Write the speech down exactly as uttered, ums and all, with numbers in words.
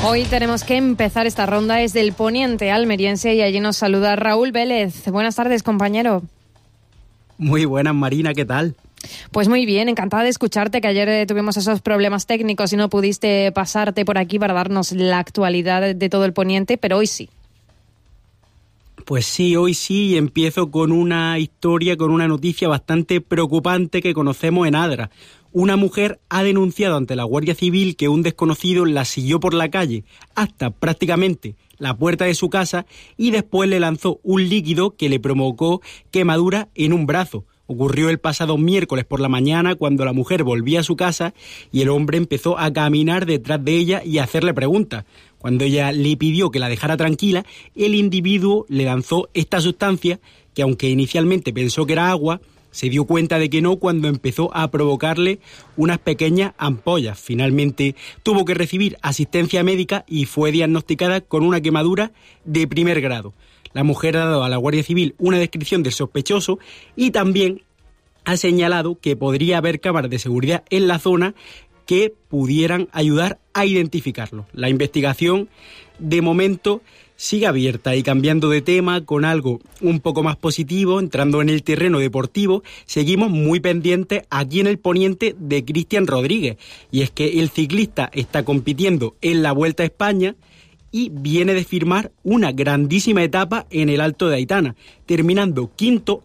Hoy tenemos que empezar esta ronda desde el poniente almeriense y allí nos saluda Raúl Vélez. Buenas tardes, compañero. Muy buenas, Marina, ¿qué tal? Pues muy bien, encantada de escucharte, que ayer eh, tuvimos esos problemas técnicos y no pudiste pasarte por aquí para darnos la actualidad de todo el poniente, pero hoy sí. Pues sí, hoy sí, y empiezo con una historia, con una noticia bastante preocupante que conocemos en Adra. Una mujer ha denunciado ante la Guardia Civil que un desconocido la siguió por la calle hasta prácticamente la puerta de su casa y después le lanzó un líquido que le provocó quemadura en un brazo. Ocurrió el pasado miércoles por la mañana cuando la mujer volvía a su casa y el hombre empezó a caminar detrás de ella y a hacerle preguntas. Cuando ella le pidió que la dejara tranquila, el individuo le lanzó esta sustancia que, aunque inicialmente pensó que era agua, se dio cuenta de que no cuando empezó a provocarle unas pequeñas ampollas. Finalmente tuvo que recibir asistencia médica y fue diagnosticada con una quemadura de primer grado. La mujer ha dado a la Guardia Civil una descripción del sospechoso y también ha señalado que podría haber cámaras de seguridad en la zona que pudieran ayudar a identificarlo. La investigación, de momento, sigue abierta. Y cambiando de tema con algo un poco más positivo, entrando en el terreno deportivo, seguimos muy pendientes aquí en el poniente de Cristian Rodríguez. Y es que el ciclista está compitiendo en la Vuelta a España y viene de firmar una grandísima etapa en el Alto de Aitana, terminando quinto